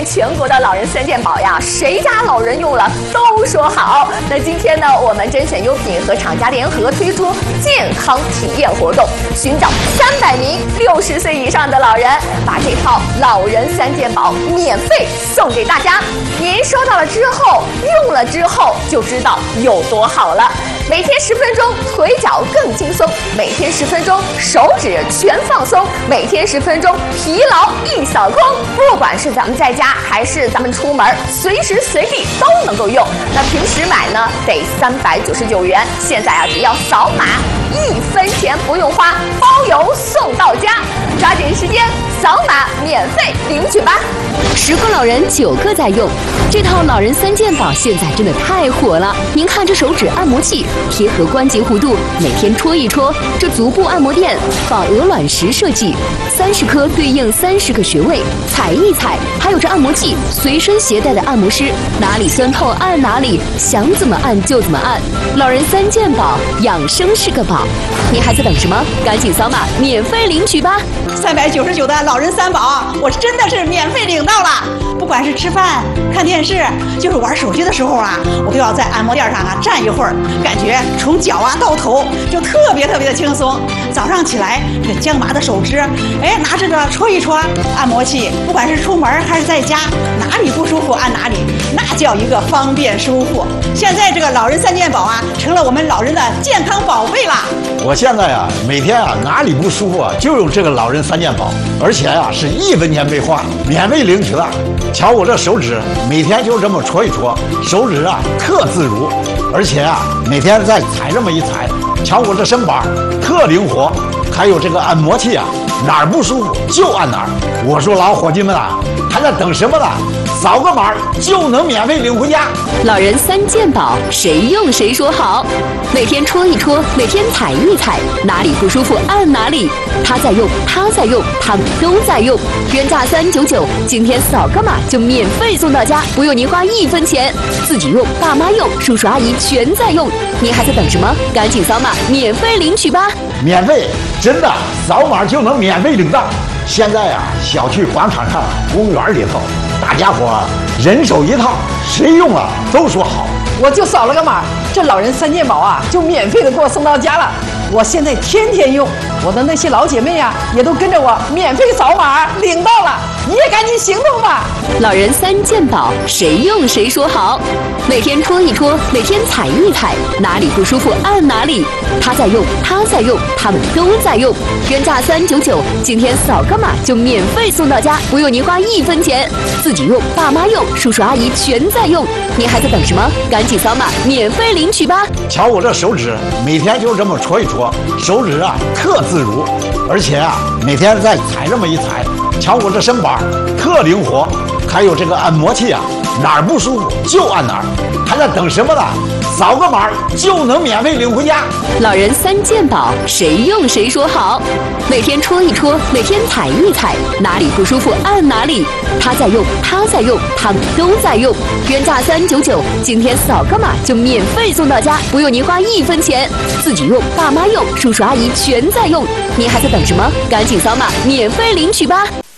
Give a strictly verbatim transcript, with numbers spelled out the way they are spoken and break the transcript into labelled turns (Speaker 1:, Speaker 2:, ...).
Speaker 1: 遍全国的老人三件宝呀，谁家老人用了都说好。那今天呢，我们甄选优品和厂家联合推出健康体验活动，寻找三百名六十岁以上的老人，把这套老人三件宝免费送给大家。您收到了之后，用了之后就知道有多好了。每天十分钟，腿脚更轻松；每天十分钟，手指全放松；每天十分钟，疲劳一扫空。不管是咱们在家还是咱们出门，随时随地都能够用。那平时买呢，得三百九十九元，现在啊，只要扫码，一分钱不用花，包邮送到家。抓紧时间扫码免费领取吧！
Speaker 2: 十个老人九个在用，这套老人三件宝现在真的太火了。您看这手指按摩器贴合关节弧度，每天戳一戳；这足部按摩垫仿鹅卵石设计，三十颗对应三十个穴位，踩一踩。还有这按摩器随身携带的按摩师，哪里酸痛按哪里，想怎么按就怎么按。老人三件宝，养生是个宝。您还在等什么？赶紧扫码免费领取吧！
Speaker 3: 三百九十九的老人三宝，我真的是免费领到了。不管是吃饭、看电视，就是玩手机的时候啊，我都要在按摩垫上啊站一会儿，感觉从脚啊到头就特别特别的轻松。早上起来，这僵麻的手指，哎，拿着个戳一戳按摩器，不管是出门还是在家，哪里不舒服按哪里，那叫一个方便舒服。现在这个老人三件宝啊，成了我们老人的健康宝贝啦。
Speaker 4: 我现在啊，每天啊哪里不舒服啊，就用这个老人三件宝，而且啊是一分钱没花，免费领取的。瞧我这手指，每天就这么戳一戳，手指啊特自如，而且啊每天再踩这么一踩，瞧我这身板特灵活，还有这个按摩器啊，哪儿不舒服就按哪儿。我说老伙计们啊，还在等什么呢？扫个码就能免费领回家。
Speaker 2: 老人三件宝，谁用谁说好。每天戳一戳，每天踩一踩，哪里不舒服按哪里。他在用，他在用，他们都在用。原价三九九，今天扫个码就免费送到家，不用您花一分钱。自己用，爸妈用，叔叔阿姨全在用。您还在等什么？赶紧扫码免费领取吧！
Speaker 4: 免费，真的，扫码就能免费领到。现在啊，小区广场上、公园里头，大家伙人手一套，谁用了都说好。
Speaker 3: 我就扫了个码，这老人三件宝啊，就免费的给我送到家了。我现在天天用，我的那些老姐妹呀、啊，也都跟着我免费扫码领到了。你也赶紧行动吧！
Speaker 2: 老人三件宝，谁用谁说好。每天戳一戳，每天踩一踩，哪里不舒服按哪里。他在用，他在用，他们都在用。原价三九九，今天扫个码就免费送到家，不用您花一分钱。自己用，爸妈用，叔叔阿姨全在用。您还在等什么？赶紧扫码免费领取吧！
Speaker 4: 瞧我这手指，每天就这么戳一戳，手指啊特自如，而且啊每天再踩这么一踩，瞧我这身板特灵活，还有这个按摩器啊，哪儿不舒服就按哪儿。还在等什么呢？扫个码就能免费领回家。
Speaker 2: 老人三件宝，谁用谁说好。每天戳一戳，每天踩一踩，哪里不舒服按哪里。他在用，他在用，他们都在用。原价三九九，今天扫个码就免费送到家，不用您花一分钱。自己用，爸妈用，叔叔阿姨全在用。您还在等什么？赶紧扫码免费领取吧！